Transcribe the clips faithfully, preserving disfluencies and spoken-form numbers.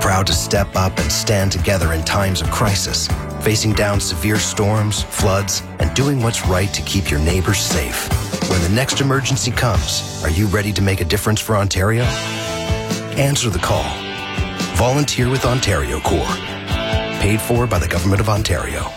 proud to step up and stand together in times of crisis, facing down severe storms, floods, and doing what's right to keep your neighbors safe. When the next emergency comes, are you ready to make a difference for Ontario? Answer the call. Volunteer with Ontario Corps. Paid for by the Government of Ontario.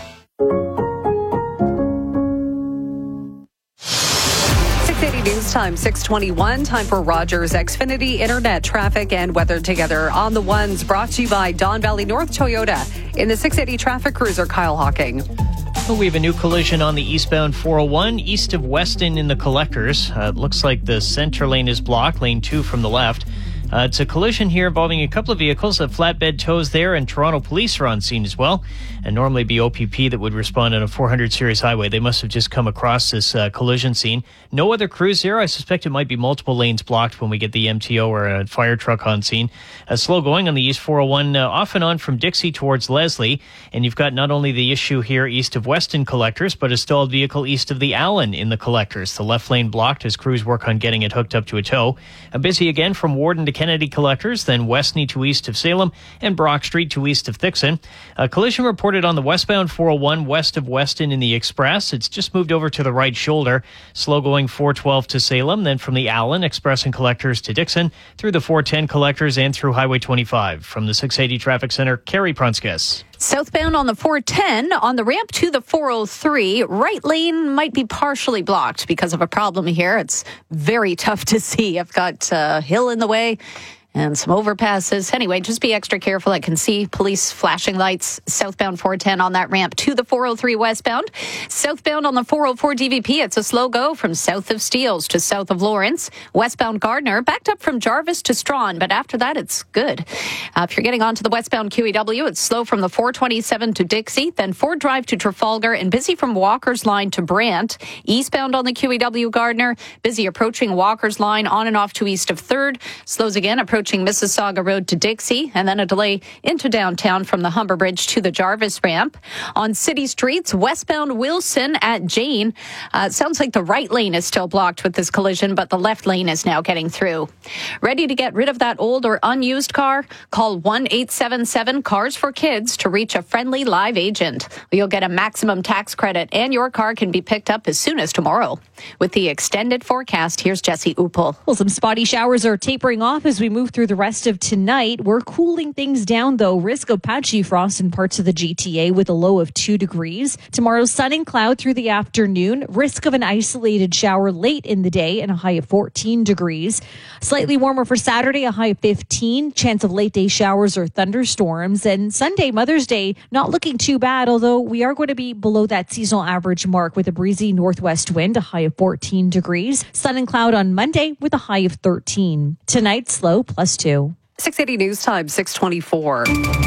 six eighty News Time, six twenty-one. Time for Rogers Xfinity Internet traffic and weather together on the ones, brought to you by Don Valley North Toyota. In the six eighty traffic cruiser, Kyle Hawking. Well, we have a new collision on the eastbound four oh one, east of Weston in the Collectors. Uh, it looks like the center lane is blocked, lane two from the left. Uh, it's a collision here involving a couple of vehicles. A flatbed tows there, and Toronto police are on scene as well. And normally be O P P that would respond on a four hundred series highway. They must have just come across this uh, collision scene. No other crews there. I suspect it might be multiple lanes blocked when we get the M T O or a fire truck on scene. Uh, slow going on the east four oh one, uh, off and on from Dixie towards Leslie. And you've got not only the issue here east of Weston Collectors, but a stalled vehicle east of the Allen in the Collectors. The left lane blocked as crews work on getting it hooked up to a tow. Uh, busy again from Warden to Kennedy Collectors, then Westney to east of Salem, and Brock Street to east of Thixon. A collision reported on the westbound four oh one west of Weston in the Express. It's just moved over to the right shoulder. Slow going four twelve to Salem, then from the Allen, Express and Collectors to Dixon, through the four ten Collectors and through Highway twenty-five. From the six eighty Traffic Center, Carrie Prunskis. Southbound on the four ten, on the ramp to the four oh three, right lane might be partially blocked because of a problem here. It's very tough to see. I've got a hill in the way and some overpasses. Anyway, just be extra careful. I can see police flashing lights southbound four ten on that ramp to the four oh three westbound. Southbound on the four oh four D V P, it's a slow go from south of Steeles to south of Lawrence. Westbound Gardner, backed up from Jarvis to Strawn, but after that, it's good. Uh, if you're getting onto the westbound Q E W, it's slow from the four twenty-seven to Dixie, then Ford Drive to Trafalgar, and busy from Walker's Line to Brant. Eastbound on the Q E W Gardner, busy approaching Walker's Line on and off to east of third. Slows again, approaching Mississauga Road to Dixie, and then a delay into downtown from the Humber Bridge to the Jarvis ramp. On city streets, westbound Wilson at Jane. Uh, it sounds like the right lane is still blocked with this collision, but the left lane is now getting through. Ready to get rid of that old or unused car? Call one eight seven seven Cars for Kids to reach a friendly live agent. You'll get a maximum tax credit, and your car can be picked up as soon as tomorrow. With the extended forecast, here's Jesse Upel. Well, some spotty showers are tapering off as we move through the rest of tonight. We're cooling things down, though. Risk of patchy frost in parts of the G T A with a low of two degrees. Tomorrow, sun and cloud through the afternoon. Risk of an isolated shower late in the day and a high of fourteen degrees. Slightly warmer for Saturday, a high of fifteen. Chance of late day showers or thunderstorms. And Sunday, Mother's Day, not looking too bad, although we are going to be below that seasonal average mark with a breezy northwest wind, a high of fourteen degrees. Sun and cloud on Monday with a high of thirteen. Tonight, slow plus two. six eighty News Time, six twenty-four.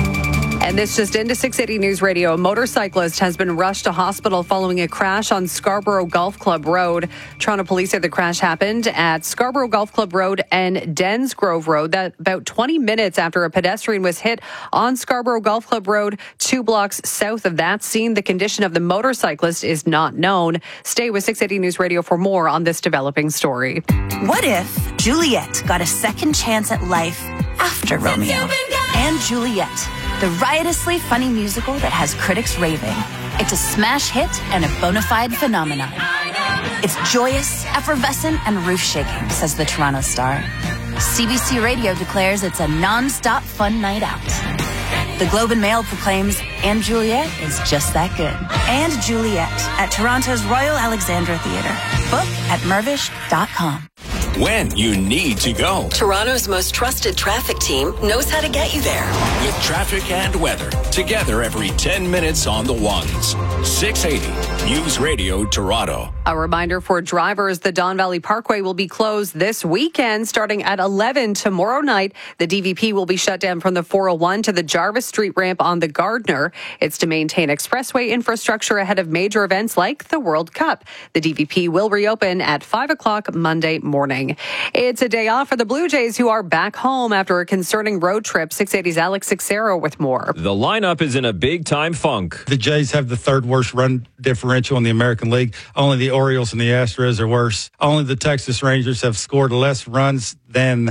And this just into six eighty News Radio. A motorcyclist has been rushed to hospital following a crash on Scarborough Golf Club Road. Toronto police say the crash happened at Scarborough Golf Club Road and Densgrove Road. That about twenty minutes after a pedestrian was hit on Scarborough Golf Club Road, two blocks south of that scene. The condition of the motorcyclist is not known. Stay with six eighty News Radio for more on this developing story. What if Juliet got a second chance at life after Romeo? And Juliet, the riotously funny musical that has critics raving. It's a smash hit and a bona fide phenomenon. It's joyous, effervescent, and roof-shaking, says the Toronto Star. C B C Radio declares it's a non-stop fun night out. The Globe and Mail proclaims And Juliet is just that good. And Juliet at Toronto's Royal Alexandra Theatre. Book at mervish dot com. When you need to go. Toronto's most trusted traffic team knows how to get you there. With traffic and weather, together every ten minutes on the ones. six eighty News Radio Toronto. A reminder for drivers, the Don Valley Parkway will be closed this weekend starting at eleven tomorrow night. The D V P will be shut down from the four oh one to the Jarvis Street ramp on the Gardner. It's to maintain expressway infrastructure ahead of major events like the World Cup. The D V P will reopen at five o'clock Monday morning. It's a day off for the Blue Jays, who are back home after a concerning road trip. six eighty's Alex Sixero with more. The lineup is in a big-time funk. The Jays have the third worst run differential in the American League. Only the Orioles and the Astros are worse. Only the Texas Rangers have scored less runs than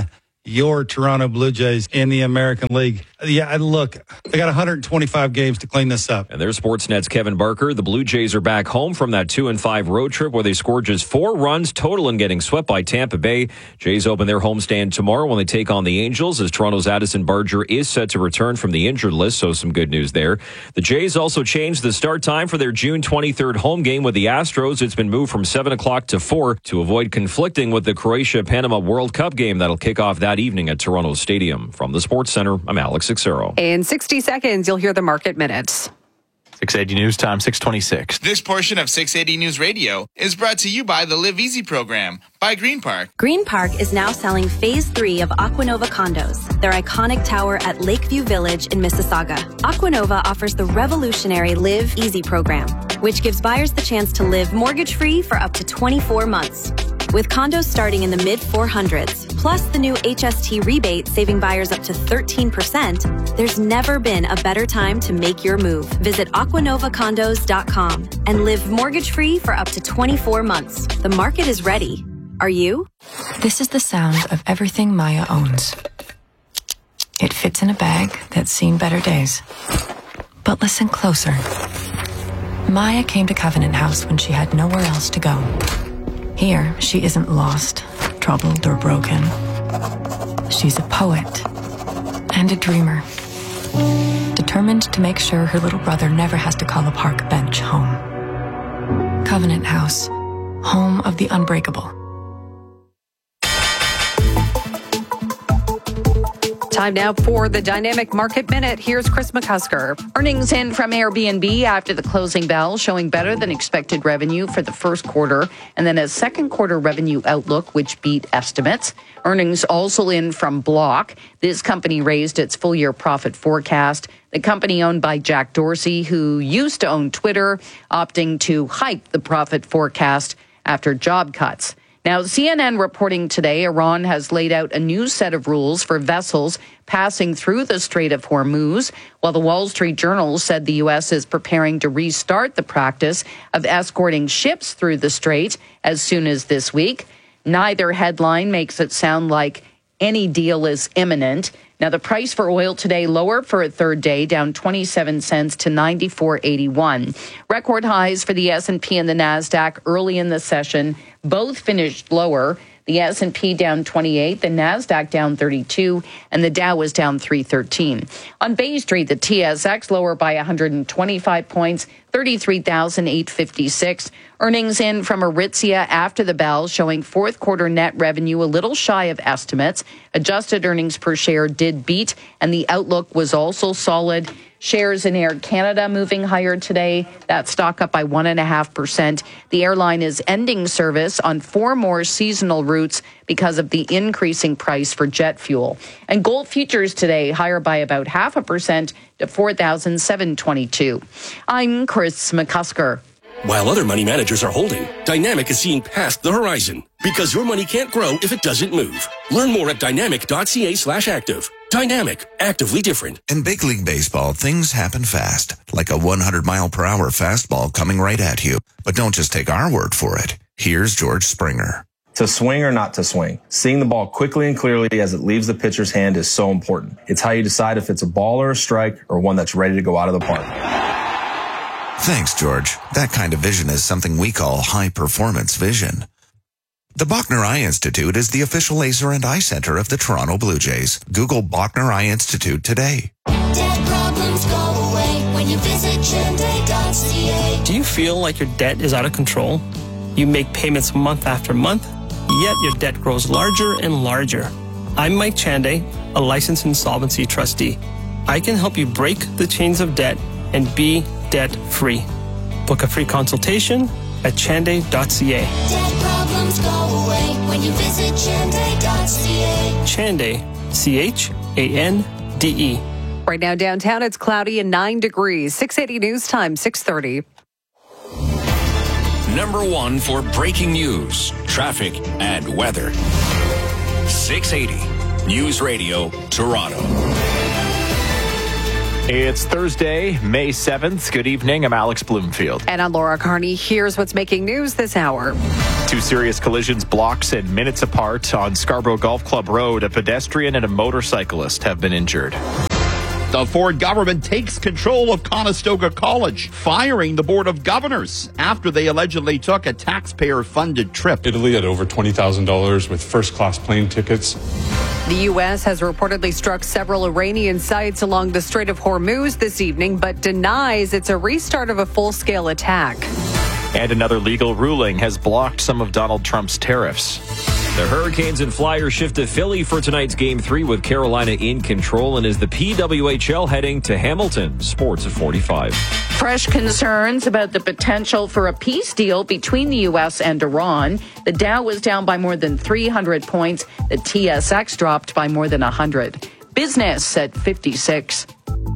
your Toronto Blue Jays in the American League. Yeah, look, they got one hundred twenty-five games to clean this up. And there's Sportsnet's Kevin Barker. The Blue Jays are back home from that two and five road trip where they scored just four runs total and getting swept by Tampa Bay. Jays open their homestand tomorrow when they take on the Angels, as Toronto's Addison Barger is set to return from the injured list, so some good news there. The Jays also changed the start time for their June twenty-third home game with the Astros. It's been moved from seven o'clock to four to avoid conflicting with the Croatia-Panama World Cup game that'll kick off that evening at Toronto Stadium. From the Sports Center, I'm Alex Xero. In sixty seconds, you'll hear the market minutes. six eighty News Time, six twenty-six. This portion of six eighty News Radio is brought to you by the Live Easy program by Green Park. Green Park is now selling Phase three of Aquanova condos, their iconic tower at Lakeview Village in Mississauga. Aquanova offers the revolutionary Live Easy program, which gives buyers the chance to live mortgage-free for up to twenty-four months. With condos starting in the mid four hundreds, plus the new H S T rebate saving buyers up to thirteen percent, there's never been a better time to make your move. Visit aquanova condos dot com and live mortgage-free for up to twenty-four months. The market is ready. Are you? This is the sound of everything Maya owns. It fits in a bag that's seen better days. But listen closer. Maya came to Covenant House when she had nowhere else to go. Here, she isn't lost, troubled, or broken. She's a poet and a dreamer, determined to make sure her little brother never has to call a park bench home. Covenant House, home of the unbreakable. Time now for the Dynamic Market Minute. Here's Chris McCusker. Earnings in from Airbnb after the closing bell, showing better than expected revenue for the first quarter, and then a second quarter revenue outlook, which beat estimates. Earnings also in from Block. This company raised its full year profit forecast. The company owned by Jack Dorsey, who used to own Twitter, opting to hike the profit forecast after job cuts. Now, C N N reporting today, Iran has laid out a new set of rules for vessels passing through the Strait of Hormuz, while the Wall Street Journal said the U S is preparing to restart the practice of escorting ships through the strait as soon as this week. Neither headline makes it sound like any deal is imminent. Now, the price for oil today lower for a third day, down twenty-seven cents to ninety-four eighty-one. Record highs for the S and P and the NASDAQ early in the session. Both finished lower. The S and P down twenty-eight, the NASDAQ down thirty-two, and the Dow was down three thirteen. On Bay Street, the T S X lower by one hundred twenty-five points, thirty-three thousand eight hundred fifty-six. Earnings in from Aritzia after the bell, showing fourth quarter net revenue a little shy of estimates. Adjusted earnings per share did beat, and the outlook was also solid. Shares in Air Canada moving higher today. That stock up by one point five percent. The airline is ending service on four more seasonal routes because of the increasing price for jet fuel. And gold futures today higher by about half a percent to four thousand seven hundred twenty-two. I'm Chris McCusker. While other money managers are holding, Dynamic is seeing past the horizon because your money can't grow if it doesn't move. Learn more at dynamic.ca slash active. Dynamic, actively different. In big league baseball, things happen fast, like a one hundred mile per hour fastball coming right at you. But don't just take our word for it. Here's George Springer. To swing or not to swing, seeing the ball quickly and clearly as it leaves the pitcher's hand is so important. It's how you decide if it's a ball or a strike or one that's ready to go out of the park. Thanks, George. That kind of vision is something we call high-performance vision. The Bachner Eye Institute is the official laser and eye center of the Toronto Blue Jays. Google Bachner Eye Institute today. Debt problems go away when you visit Chende dot c a. Do you feel like your debt is out of control? You make payments month after month, yet your debt grows larger and larger. I'm Mike Chande, a licensed insolvency trustee. I can help you break the chains of debt and be debt-free. Book a free consultation at chande dot c a. Debt problems go away when you visit Chende dot c a. Chande, C H A N D E. Right now downtown, it's cloudy and nine degrees. six eighty News Time, six thirty. Number one for breaking news, traffic, and weather. six eighty News Radio, Toronto. It's Thursday, May seventh. Good evening. I'm Alex Bloomfield. And I'm Laura Carney. Here's what's making news this hour. Two serious collisions blocks and minutes apart on Scarborough Golf Club Road. A pedestrian and a motorcyclist have been injured. The Ford government takes control of Conestoga College, firing the Board of Governors after they allegedly took a taxpayer-funded trip. Italy at over twenty thousand dollars with first-class plane tickets. The U S has reportedly struck several Iranian sites along the Strait of Hormuz this evening, but denies it's a restart of a full-scale attack. And another legal ruling has blocked some of Donald Trump's tariffs. The Hurricanes and Flyers shift to Philly for tonight's Game three with Carolina in control, and is the P W H L heading to Hamilton. Sports at forty-five. Fresh concerns about the potential for a peace deal between the U S and Iran. The Dow was down by more than three hundred points. The T S X dropped by more than one hundred. Business at fifty-six.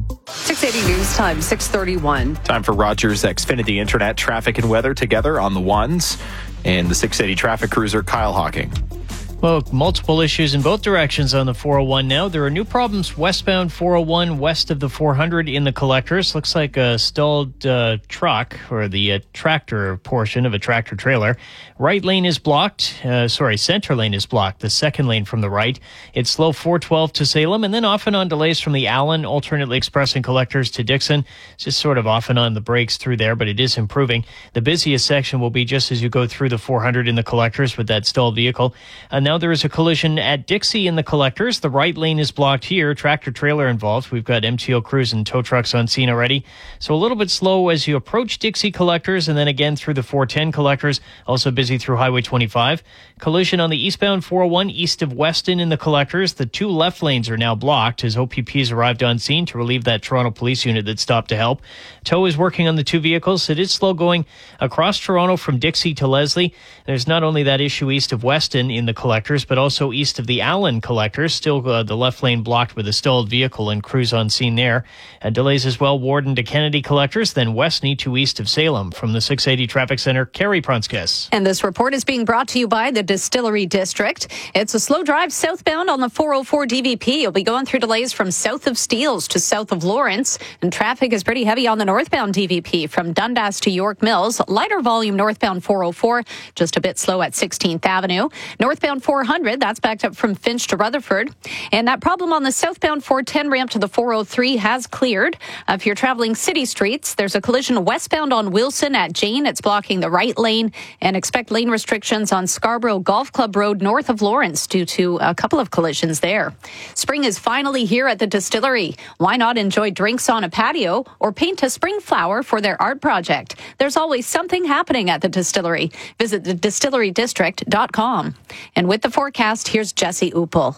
six eighty News Time, six thirty-one. Time for Rogers Xfinity Internet traffic and weather together on the ones. And the six eighty traffic cruiser, Kyle Hawking. Well, multiple issues in both directions on the four oh one now. There are new problems westbound four oh one west of the four hundred in the collectors. Looks like a stalled uh, truck or the uh, tractor portion of a tractor trailer. Right lane is blocked. Uh, sorry, center lane is blocked. The second lane from the right. It's slow four twelve to Salem, and then off and on delays from the Allen, alternately expressing collectors to Dixon. It's just sort of off and on the brakes through there, but it is improving. The busiest section will be just as you go through the four hundred in the collectors with that stalled vehicle. And now there is a collision at Dixie in the collectors. The right lane is blocked here. Tractor trailer involved. We've got M T O crews and tow trucks on scene already. So a little bit slow as you approach Dixie collectors, and then again through the four ten collectors. Also busy through Highway twenty-five. Collision on the eastbound four oh one east of Weston in the collectors. The two left lanes are now blocked as O P Ps arrived on scene to relieve that Toronto police unit that stopped to help. Tow is working on the two vehicles. It is slow going across Toronto from Dixie to Leslie. There's not only that issue east of Weston in the collectors, but also east of the Allen collectors. Still uh, the left lane blocked with a stalled vehicle and crews on scene there. And delays as well, Warden to Kennedy collectors, then Westney to east of Salem. From the six eighty Traffic Center, Carrie Prunskis. And this report is being brought to you by the Distillery District. It's a slow drive southbound on the four oh four D V P. You'll be going through delays from south of Steeles to south of Lawrence. And traffic is pretty heavy on the northbound D V P from Dundas to York Mills. Lighter volume northbound four oh four, just a bit slow at sixteenth Avenue. Northbound four hundred, that's backed up from Finch to Rutherford. And that problem on the southbound four ten ramp to the four oh three has cleared. Uh, if you're traveling city streets, there's a collision westbound on Wilson at Jane. It's blocking the right lane, and expect lane restrictions on Scarborough Golf Club Road north of Lawrence due to a couple of collisions there. Spring is finally here at the Distillery. Why not enjoy drinks on a patio or paint a spring flower for their art project? There's always something happening at the Distillery. Visit the distillery district dot com. And with the forecast, here's Jesse Upel.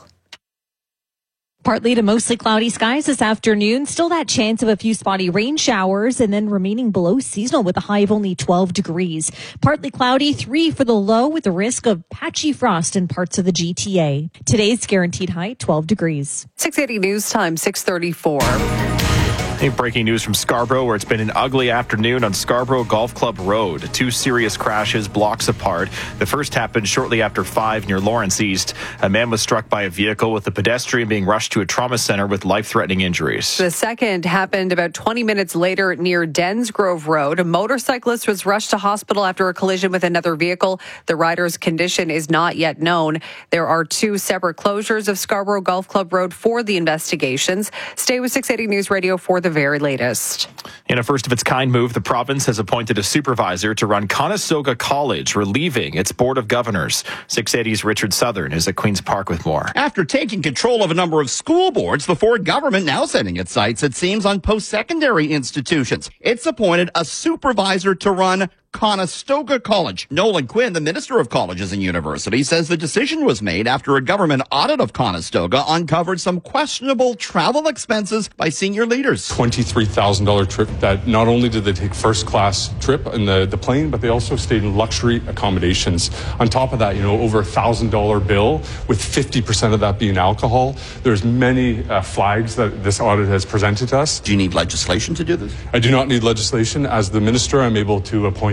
Partly to mostly cloudy skies this afternoon. Still that chance of a few spotty rain showers, and then remaining below seasonal with a high of only twelve degrees. Partly cloudy, three for the low, with the risk of patchy frost in parts of the G T A. Today's guaranteed high, twelve degrees. six eighty News Time, six thirty-four. Hey, breaking news from Scarborough, where it's been an ugly afternoon on Scarborough Golf Club Road. Two serious crashes blocks apart. The first happened shortly after five near Lawrence East. A man was struck by a vehicle, with the pedestrian being rushed to a trauma center with life-threatening injuries. The second happened about twenty minutes later near Densgrove Road. A motorcyclist was rushed to hospital after a collision with another vehicle. The rider's condition is not yet known. There are two separate closures of Scarborough Golf Club Road for the investigations. Stay with six eighty News Radio for the very latest. In a first-of-its-kind move, the province has appointed a supervisor to run Conestoga College, relieving its Board of Governors. six eighty's Richard Southern is at Queen's Park with more. After taking control of a number of school boards, the Ford government now setting its sights, it seems, on post-secondary institutions. It's appointed a supervisor to run Conestoga College. Nolan Quinn, the Minister of Colleges and Universities, says the decision was made after a government audit of Conestoga uncovered some questionable travel expenses by senior leaders. twenty-three thousand dollars trip that not only did they take first class trip in the, the plane, but they also stayed in luxury accommodations. On top of that, you know, over a one thousand dollars bill with fifty percent of that being alcohol. There's many uh, flags that this audit has presented to us. Do you need legislation to do this? I do not need legislation. As the minister, I'm able to appoint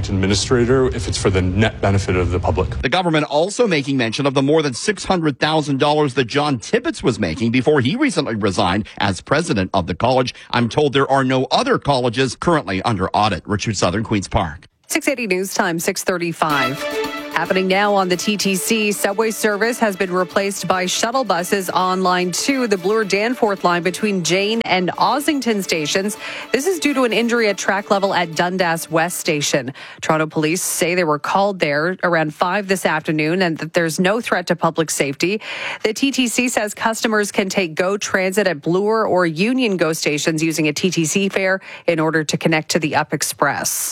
prompt administrator if it's for the net benefit of the public. The government also making mention of the more than six hundred thousand dollars that John Tibbetts was making before he recently resigned as president of the college. I'm told there are no other colleges currently under audit. Richard Southern, Queen's Park. six eighty News Time, six thirty-five. Happening now on the T T C, subway service has been replaced by shuttle buses on Line two, the Bloor-Danforth line between Jane and Ossington stations. This is due to an injury at track level at Dundas West Station. Toronto police say they were called there around five this afternoon and that there's no threat to public safety. The T T C says customers can take GO Transit at Bloor or Union GO stations using a T T C fare in order to connect to the Up Express.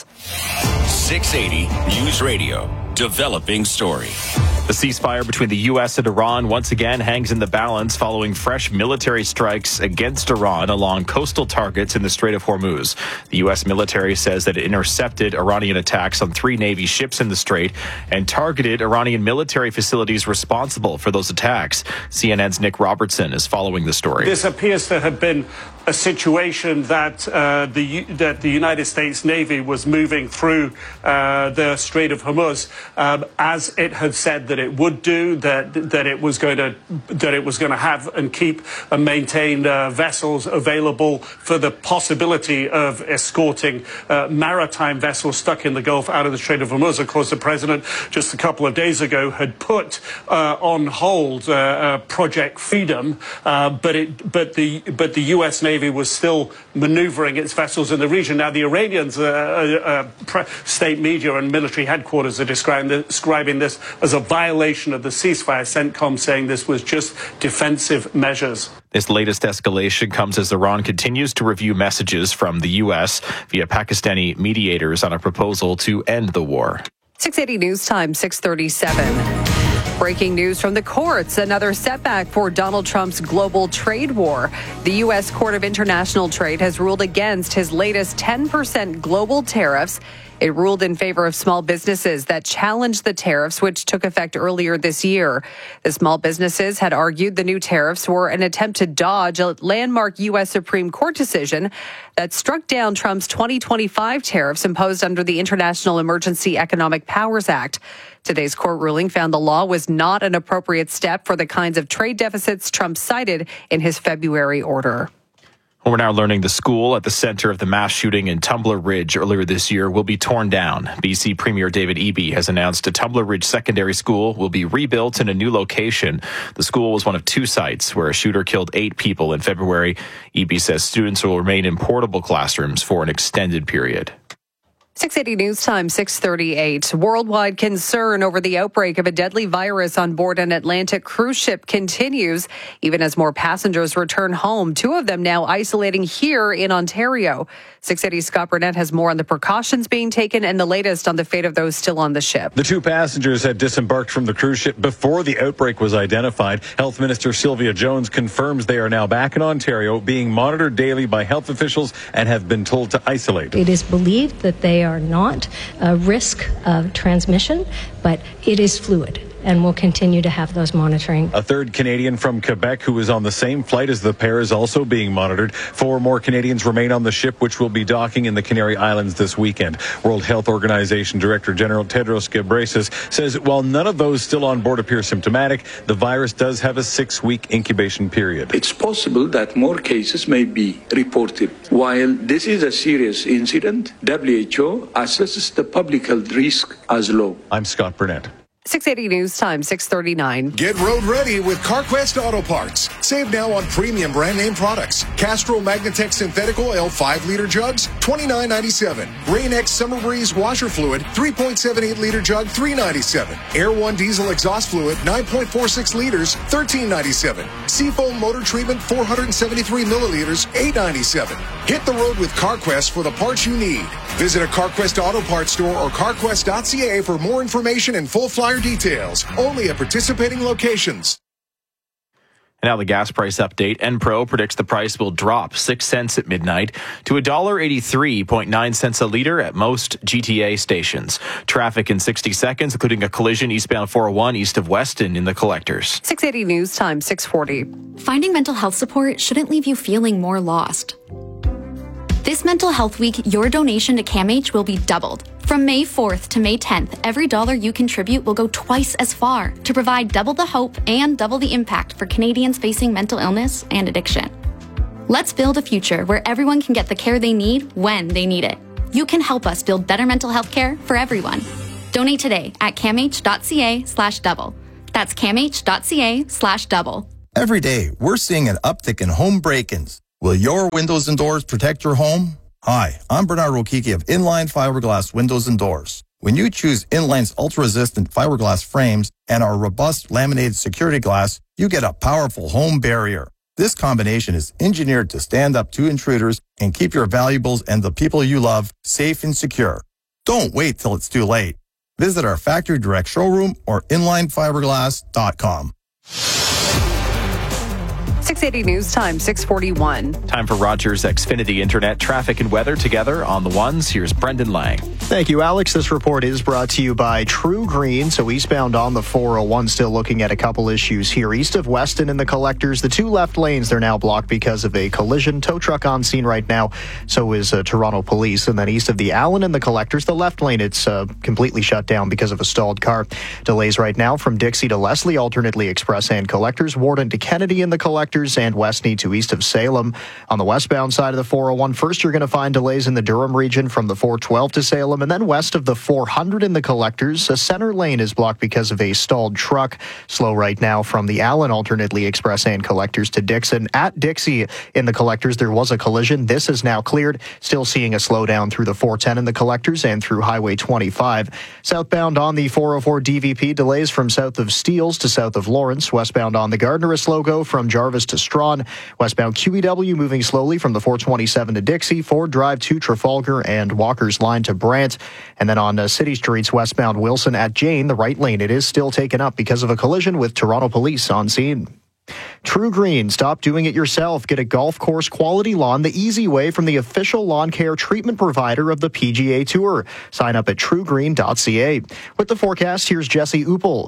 six eighty News Radio. Developing story. The ceasefire between the U S and Iran once again hangs in the balance following fresh military strikes against Iran along coastal targets in the Strait of Hormuz. The U S military says that it intercepted Iranian attacks on three Navy ships in the strait and targeted Iranian military facilities responsible for those attacks. C N N's Nick Robertson is following the story. This appears to have been a situation that uh, the that the United States Navy was moving through uh, the Strait of Hormuz um, as it had said that it would do, that that it was going to that it was going to have and keep and maintain uh, vessels available for the possibility of escorting uh, maritime vessels stuck in the Gulf out of the Strait of Hormuz. Of course, the president just a couple of days ago had put uh, on hold uh, uh, Project Freedom, uh, but it but the but the U S Navy was still maneuvering its vessels in the region. Now, the Iranians, uh, uh, uh, state media and military headquarters are describing this, describing this as a violation of the ceasefire. CENTCOM saying this was just defensive measures. This latest escalation comes as Iran continues to review messages from the U S via Pakistani mediators on a proposal to end the war. six eighty News Time, six thirty-seven. Breaking news from the courts. Another setback for Donald Trump's global trade war. The U S Court of International Trade has ruled against his latest ten percent global tariffs. It ruled in favor of small businesses that challenged the tariffs, which took effect earlier this year. The small businesses had argued the new tariffs were an attempt to dodge a landmark U S Supreme Court decision that struck down Trump's twenty twenty-five tariffs imposed under the International Emergency Economic Powers Act. Today's court ruling found the law was not an appropriate step for the kinds of trade deficits Trump cited in his February order. We're now learning the school at the center of the mass shooting in Tumbler Ridge earlier this year will be torn down. B C Premier David Eby has announced a Tumbler Ridge Secondary School will be rebuilt in a new location. The school was one of two sites where a shooter killed eight people in February. Eby says students will remain in portable classrooms for an extended period. six eighty News Time, six thirty-eight. Worldwide concern over the outbreak of a deadly virus on board an Atlantic cruise ship continues, even as more passengers return home. Two of them now isolating here in Ontario. six eighty Scott Burnett has more on the precautions being taken and the latest on the fate of those still on the ship. The two passengers had disembarked from the cruise ship before the outbreak was identified. Health Minister Sylvia Jones confirms they are now back in Ontario, being monitored daily by health officials and have been told to isolate. It is believed that they are not a risk of transmission, but it is fluid, and we'll continue to have those monitoring. A third Canadian from Quebec who was on the same flight as the pair is also being monitored. Four more Canadians remain on the ship, which will be docking in the Canary Islands this weekend. World Health Organization Director General Tedros Ghebreyesus says while none of those still on board appear symptomatic, the virus does have a six-week incubation period. It's possible that more cases may be reported. While this is a serious incident, W H O assesses the public health risk as low. I'm Scott Burnett. six eighty News Time, six thirty-nine. Get road ready with CarQuest Auto Parts. Save now on premium brand name products. Castrol Magnatech Synthetic Oil five liter jugs, twenty-nine ninety-seven. Rain-X Summer Breeze washer fluid, three point seven eight liter jug, three ninety-seven. Air One diesel exhaust fluid, nine point four six liters, thirteen ninety-seven. Seafoam motor treatment, four hundred seventy-three milliliters, eight ninety-seven. Hit the road with CarQuest for the parts you need. Visit a CarQuest Auto Parts store or carquest dot c a for more information and full flyer details. Only at participating locations. Now the gas price update. Enpro predicts the price will drop six cents at midnight to one dollar eighty-three point nine cents a liter at most G T A stations. Traffic in sixty seconds, including a collision eastbound four oh one east of Weston in the collectors. six eighty News Time, six forty. Finding mental health support shouldn't leave you feeling more lost. This Mental Health Week, your donation to CAMH will be doubled. From May fourth to May tenth, every dollar you contribute will go twice as far to provide double the hope and double the impact for Canadians facing mental illness and addiction. Let's build a future where everyone can get the care they need when they need it. You can help us build better mental health care for everyone. Donate today at camh.ca slash double. That's camh.ca slash double. Every day, we're seeing an uptick in home break-ins. Will your windows and doors protect your home? Hi, I'm Bernard Rokiki of Inline Fiberglass Windows and Doors. When you choose Inline's ultra-resistant fiberglass frames and our robust laminated security glass, you get a powerful home barrier. This combination is engineered to stand up to intruders and keep your valuables and the people you love safe and secure. Don't wait till it's too late. Visit our factory direct showroom or inline fiberglass dot com. six eighty News Time, six forty-one. Time for Rogers Xfinity Internet traffic and weather together on the ones. Here's Brendan Lang. Thank you, Alex. This report is brought to you by True Green. So eastbound on the four oh one, still looking at a couple issues here. East of Weston in the collectors, the two left lanes, they're now blocked because of a collision. Tow truck on scene right now. So is uh, Toronto Police. And then east of the Allen in the collectors, the left lane, it's uh, completely shut down because of a stalled car. Delays right now from Dixie to Leslie, alternately express and collectors. Warden to Kennedy in the collectors, and Westney to east of Salem. On the westbound side of the four oh one, first you're going to find delays in the Durham region from the four twelve to Salem, and then west of the four hundred in the collectors. A center lane is blocked because of a stalled truck. Slow right now from the Allen alternately express and collectors to Dixon. At Dixie in the collectors, there was a collision. This is now cleared. Still seeing a slowdown through the four ten in the collectors and through Highway twenty-five. Southbound on the four oh four D V P, delays from south of Steeles to south of Lawrence. Westbound on the Gardner, a slow go from Jarvis to Strawn. Westbound Q E W moving slowly from the four twenty-seven to Dixie. Ford Drive to Trafalgar and Walker's Line to Brant. And then on uh, City Streets westbound Wilson at Jane, the right lane, it is still taken up because of a collision with Toronto Police on scene. True Green, stop doing it yourself. Get a golf course quality lawn the easy way from the official lawn care treatment provider of the P G A Tour. Sign up at true green dot c a. With the forecast, here's Jesse Uppel.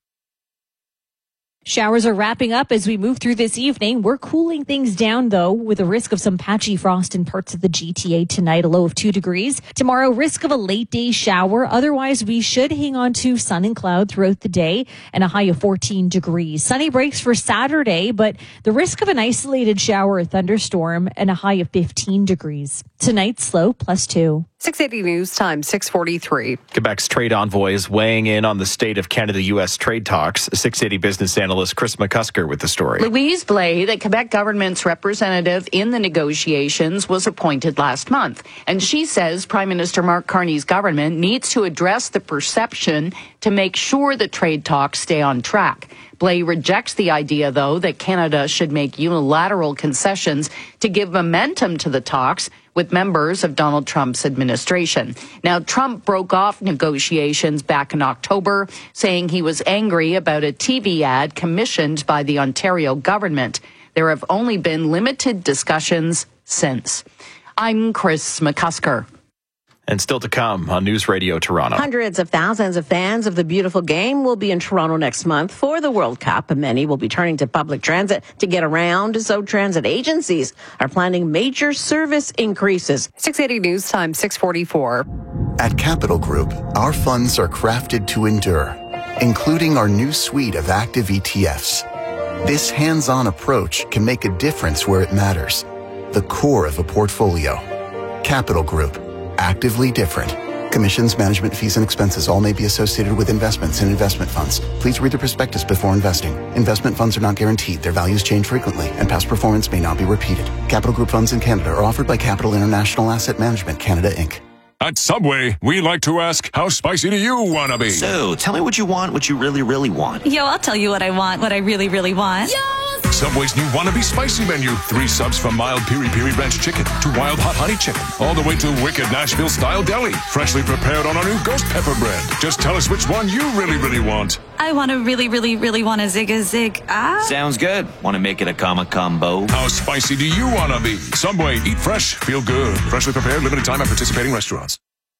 Showers are wrapping up as we move through this evening. We're cooling things down, though, with a risk of some patchy frost in parts of the G T A tonight, a low of two degrees. Tomorrow, risk of a late day shower. Otherwise, we should hang on to sun and cloud throughout the day and a high of fourteen degrees. Sunny breaks for Saturday, but the risk of an isolated shower or thunderstorm and a high of fifteen degrees. Tonight, slow, plus two. six eighty News Time, six forty-three. Quebec's trade envoy is weighing in on the state of Canada-U S trade talks. six eighty business analyst Chris McCusker with the story. Louise Blais, the Quebec government's representative in the negotiations, was appointed last month. And she says Prime Minister Mark Carney's government needs to address the perception to make sure the trade talks stay on track. Blais rejects the idea, though, that Canada should make unilateral concessions to give momentum to the talks with members of Donald Trump's administration. Now, Trump broke off negotiations back in October, saying he was angry about a T V ad commissioned by the Ontario government. There have only been limited discussions since. I'm Chris McCusker. And still to come on News Radio Toronto. Hundreds of thousands of fans of the beautiful game will be in Toronto next month for the World Cup, and many will be turning to public transit to get around. So transit agencies are planning major service increases. six eighty News Time, six forty-four. At Capital Group, our funds are crafted to endure, including our new suite of active E T Fs. This hands-on approach can make a difference where it matters, the core of a portfolio. Capital Group. Actively different. Commissions, management fees, and expenses all may be associated with investments in investment funds. Please read the prospectus before investing. Investment funds are not guaranteed. Their values change frequently, and past performance may not be repeated. Capital Group funds in Canada are offered by Capital International Asset Management Canada, Incorporated. At Subway, we like to ask, how spicy do you want to be? So, tell me what you want, what you really, really want. Yo, I'll tell you what I want, what I really, really want. Yo! Subway's new Wannabe Spicy menu. Three subs from mild piri piri ranch chicken to wild hot honey chicken. All the way to wicked Nashville-style deli. Freshly prepared on our new ghost pepper bread. Just tell us which one you really, really want. I want to really, really, really want a zig a zig. Ah. Sounds good. Want to make it a comma combo? How spicy do you want to be? Subway, eat fresh, feel good. Freshly prepared, limited time at participating restaurants.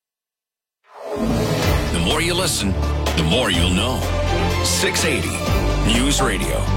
The more you listen, the more you'll know. six eighty News Radio.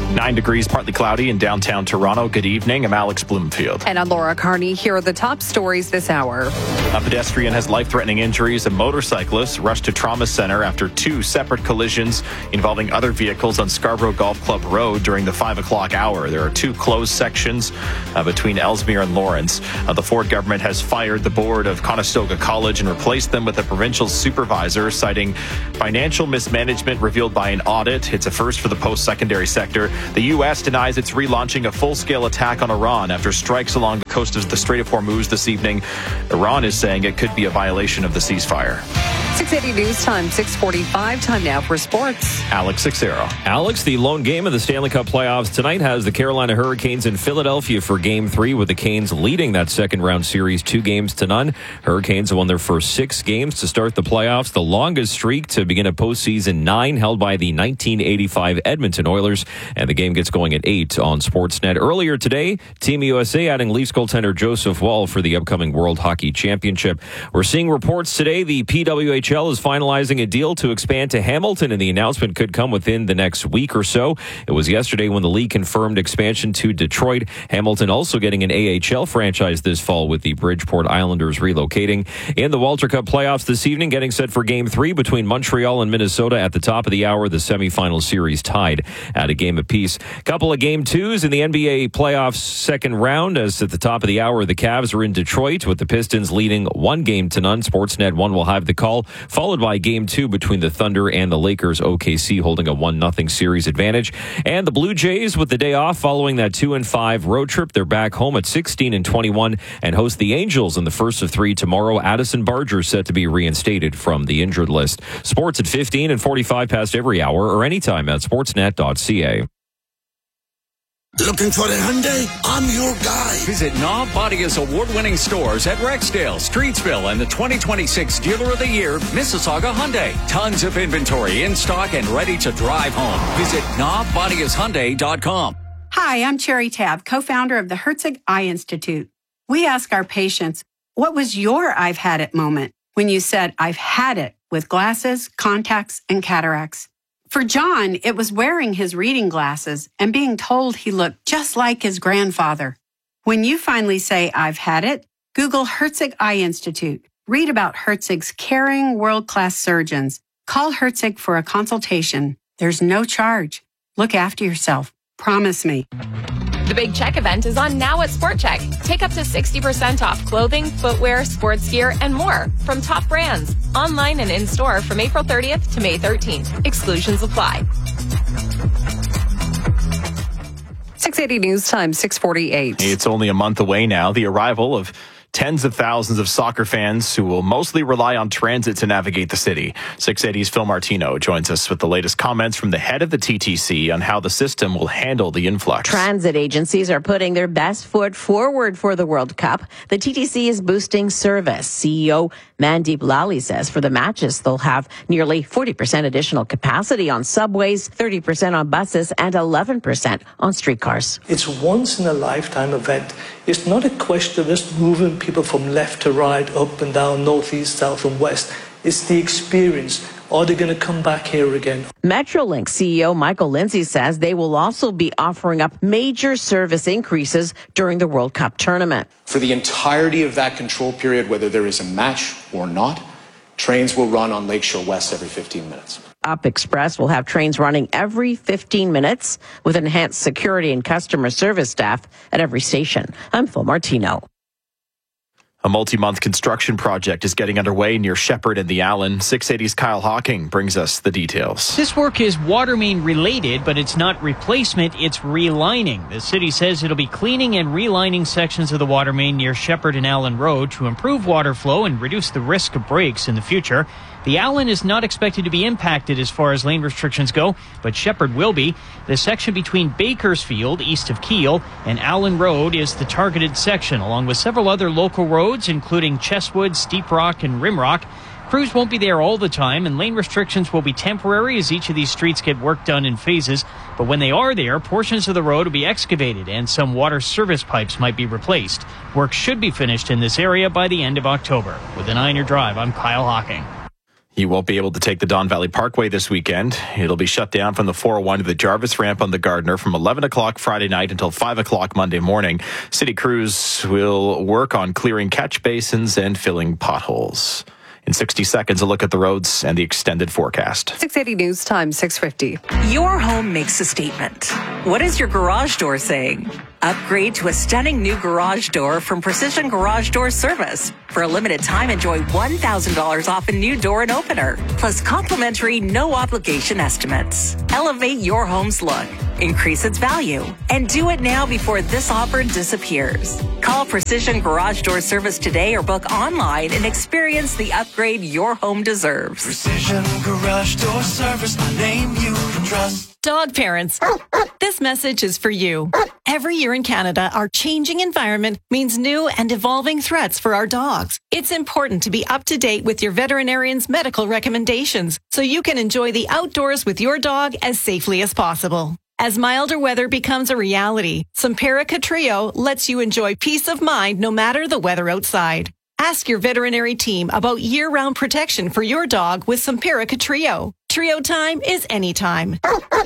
Nine degrees, partly cloudy in downtown Toronto. Good evening. I'm Alex Bloomfield. And I'm Laura Carney. Here are the top stories this hour. A pedestrian has life-threatening injuries. A motorcyclist rushed to trauma center after two separate collisions involving other vehicles on Scarborough Golf Club Road during the five o'clock hour. There are two closed sections uh, between Ellesmere and Lawrence. Uh, the Ford government has fired the board of Conestoga College and replaced them with a provincial supervisor, citing financial mismanagement revealed by an audit. It's a first for the post-secondary sector. The U S denies it's relaunching a full-scale attack on Iran after strikes along the coast of the Strait of Hormuz this evening. Iran is saying it could be a violation of the ceasefire. six eighty News Time, six forty-five. Time now for sports. Alex Sixero. Alex, the lone game of the Stanley Cup playoffs tonight has the Carolina Hurricanes in Philadelphia for Game three, with the Canes leading that second-round series two games to none. Hurricanes won their first six games to start the playoffs, the longest streak to begin a postseason nine held by the nineteen eighty-five Edmonton Oilers, and the game gets going at eight on Sportsnet. Earlier today, Team U S A adding Leafs goaltender Joseph Woll for the upcoming World Hockey Championship. We're seeing reports today the P W H L is finalizing a deal to expand to Hamilton, and the announcement could come within the next week or so. It was yesterday when the league confirmed expansion to Detroit. Hamilton also getting an A H L franchise this fall, with the Bridgeport Islanders relocating. In the Walter Cup playoffs this evening, getting set for Game three between Montreal and Minnesota at the top of the hour. The semifinal series tied at a game apiece. Couple of Game twos in the N B A playoffs second round, as at the top of the hour, the Cavs are in Detroit with the Pistons leading one game to none. Sportsnet one will have the call, followed by Game two between the Thunder and the Lakers. O K C holding a one nothing series advantage. And the Blue Jays, with the day off following that two and five road trip, they're back home at sixteen and twenty-one and host the Angels in the first of three tomorrow. Addison Barger set to be reinstated from the injured list. Sports at fifteen and forty-five past every hour, or anytime at sportsnet dot c a. Looking for a Hyundai? I'm your guy. Visit Knob Bodia's award-winning stores at Rexdale, Streetsville, and the twenty twenty-six Dealer of the Year, Mississauga Hyundai. Tons of inventory in stock and ready to drive home. Visit knob bodias hyundai dot com. Hi, I'm Cherry Tab, co-founder of the Herzig Eye Institute. We ask our patients, what was your I've had it moment when you said, I've had it with glasses, contacts, and cataracts? For John, it was wearing his reading glasses and being told he looked just like his grandfather. When you finally say, I've had it, Google Herzig Eye Institute. Read about Herzig's caring, world-class surgeons. Call Herzig for a consultation. There's no charge. Look after yourself. Promise me. The Big Check event is on now at Sport Check. Take up to sixty percent off clothing, footwear, sports gear, and more from top brands. Online and in-store from April thirtieth to May thirteenth. Exclusions apply. six eighty News Time, six forty-eight. It's only a month away now. The arrival of tens of thousands of soccer fans who will mostly rely on transit to navigate the city. six eighty's Phil Martino joins us with the latest comments from the head of the T T C on how the system will handle the influx. Transit agencies are putting their best foot forward for the World Cup. The T T C is boosting service. C E O Mandeep Lally says for the matches, they'll have nearly forty percent additional capacity on subways, thirty percent on buses, and eleven percent on streetcars. It's once in a lifetime event. It's not a question of just moving people from left to right, up and down, northeast, south and west. It's the experience. Are they going to come back here again? Metrolink C E O Michael Lindsay says they will also be offering up major service increases during the World Cup tournament. For the entirety of that control period, whether there is a match or not, trains will run on Lakeshore West every fifteen minutes. Up Express will have trains running every fifteen minutes with enhanced security and customer service staff at every station. I'm Phil Martino. A multi-month construction project is getting underway near Shepherd and the Allen. six eighty's Kyle Hawking brings us the details. This work is water main related, but it's not replacement, it's relining. The city says it'll be cleaning and relining sections of the water main near Shepherd and Allen Road to improve water flow and reduce the risk of breaks in the future. The Allen is not expected to be impacted as far as lane restrictions go, but Shepherd will be. The section between Bakersfield, east of Kiel, and Allen Road is the targeted section, along with several other local roads, including Chesswood, Steep Rock, and Rimrock. Crews won't be there all the time, and lane restrictions will be temporary as each of these streets get work done in phases. But when they are there, portions of the road will be excavated, and some water service pipes might be replaced. Work should be finished in this area by the end of October. With an Iron Drive, I'm Kyle Hawking. You won't be able to take the Don Valley Parkway this weekend. It'll be shut down from the four oh one to the Jarvis ramp on the Gardner from eleven o'clock Friday night until five o'clock Monday morning. City crews will work on clearing catch basins and filling potholes. In sixty seconds, a look at the roads and the extended forecast. six eighty News Time, six fifty. Your home makes a statement. What is your garage door saying? Upgrade to a stunning new garage door from Precision Garage Door Service. For a limited time, enjoy one thousand dollars off a new door and opener, plus complimentary no-obligation estimates. Elevate your home's look, increase its value, and do it now before this offer disappears. Call Precision Garage Door Service today or book online and experience the upgrade your home deserves. Precision Garage Door Service, the name you can trust. Dog parents, this message is for you. Every year in Canada, our changing environment means new and evolving threats for our dogs. It's important to be up to date with your veterinarian's medical recommendations so you can enjoy the outdoors with your dog as safely as possible. As milder weather becomes a reality, Simparica Trio lets you enjoy peace of mind no matter the weather outside. Ask your veterinary team about year-round protection for your dog with Simparica Trio. Trio time is anytime.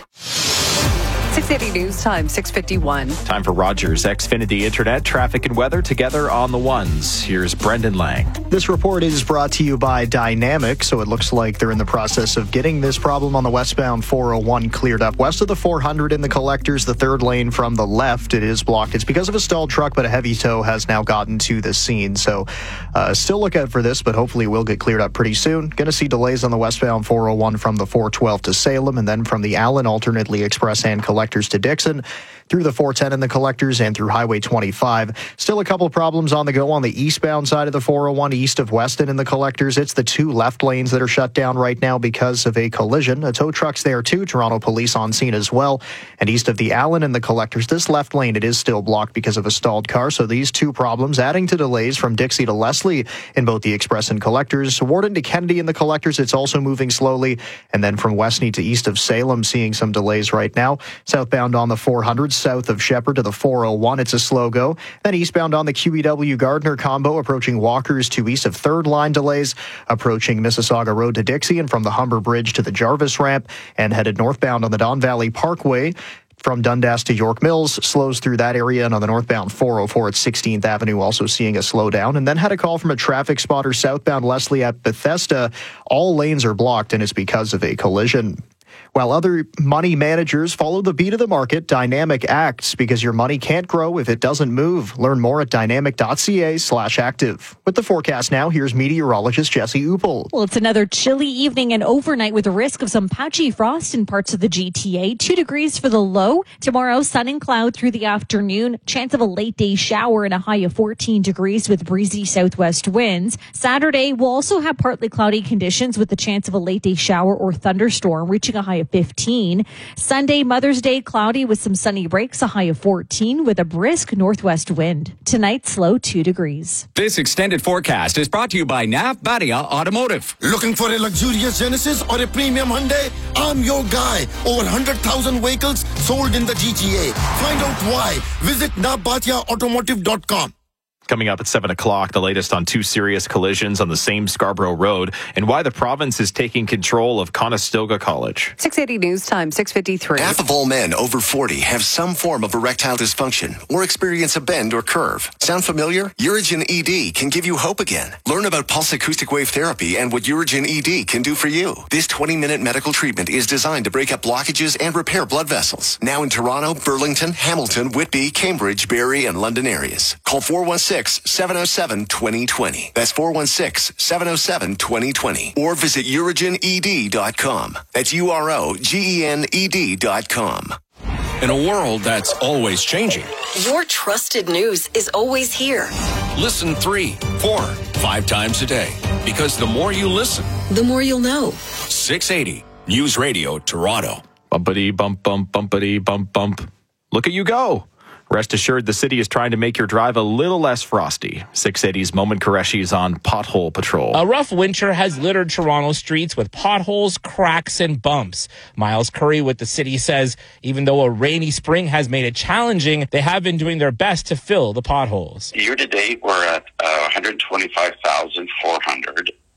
six eighty News Time, six fifty-one. Time for Rogers Xfinity Internet, traffic and weather together on the ones. Here's Brendan Lang. This report is brought to you by Dynamic, so it looks like they're in the process of getting this problem on the westbound four oh one cleared up. West of the four hundred in the collectors, the third lane from the left, it is blocked. It's because of a stalled truck, but a heavy tow has now gotten to the scene. So uh, still look out for this, but hopefully it will get cleared up pretty soon. Going to see delays on the westbound four oh one from the four twelve to Salem, and then from the Allen, alternately Express and Collectors to Dixon, through the four ten in the collectors and through Highway twenty-five. Still a couple problems on the go on the eastbound side of the four oh one east of Weston in the collectors. It's the two left lanes that are shut down right now because of a collision. A tow truck's there too. Toronto police on scene as well. And east of the Allen in the collectors, this left lane, it is still blocked because of a stalled car. So these two problems adding to delays from Dixie to Leslie in both the Express and collectors. Warden to Kennedy in the collectors, it's also moving slowly. And then from Westney to east of Salem, seeing some delays right now. Southbound on the four hundred, south of Shepherd to the four oh one, it's a slow go. Then eastbound on the Q E W Gardner combo, approaching Walkers to east of third line delays, approaching Mississauga Road to Dixie, and from the Humber Bridge to the Jarvis ramp, and headed northbound on the Don Valley Parkway. From Dundas to York Mills, slows through that area, and on the northbound four oh four at sixteenth Avenue, also seeing a slowdown. And then had a call from a traffic spotter southbound Leslie at Bethesda. All lanes are blocked, and it's because of a collision. While other money managers follow the beat of the market, Dynamic acts because your money can't grow if it doesn't move. Learn more at dynamic.ca slash active. With the forecast now, here's meteorologist Jesse Uppel. Well, it's another chilly evening and overnight with a risk of some patchy frost in parts of the G T A. Two degrees for the low. Tomorrow, sun and cloud through the afternoon. Chance of a late day shower and a high of fourteen degrees with breezy southwest winds. Saturday, we'll also have partly cloudy conditions with the chance of a late day shower or thunderstorm, reaching a high of fifteen. Sunday, Mother's Day, cloudy with some sunny breaks, a high of fourteen with a brisk northwest wind. Tonight, low two degrees. This extended forecast is brought to you by Navbadia Automotive. Looking for a luxurious Genesis or a premium Hyundai? I'm your guy. Over one hundred thousand vehicles sold in the G T A. Find out why. Visit navbadia automotive dot com. Coming up at seven o'clock, the latest on two serious collisions on the same Scarborough Road and why the province is taking control of Conestoga College. six eighty News Time, six fifty-three. Half of all men over forty have some form of erectile dysfunction or experience a bend or curve. Sound familiar? Urigen E D can give you hope again. Learn about pulse acoustic wave therapy and what Urigen E D can do for you. This twenty-minute medical treatment is designed to break up blockages and repair blood vessels. Now in Toronto, Burlington, Hamilton, Whitby, Cambridge, Barrie, and London areas. Call four one six, seven oh seven, two oh two oh. That's four one six, seven oh seven, two oh two oh. Or visit urigen e d dot com. That's U R O G E N E D dot com. In a world that's always changing, your trusted news is always here. Listen three, four, five times a day. Because the more you listen, the more you'll know. six eighty News Radio Toronto. Bumpity bump bump bumpity bump bump. Look at you go. Rest assured, the city is trying to make your drive a little less frosty. six eighty's Momin Qureshi is on pothole patrol. A rough winter has littered Toronto streets with potholes, cracks, and bumps. Miles Curry with the city says even though a rainy spring has made it challenging, they have been doing their best to fill the potholes. Year to date, we're at uh, one hundred twenty-five thousand four hundred.